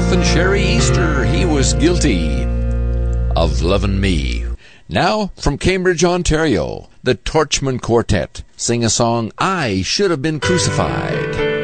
Smith and Sherry Easter. He was guilty of loving me. Now, from Cambridge, Ontario, the Torchman Quartet sing a song, I Should Have Been Crucified.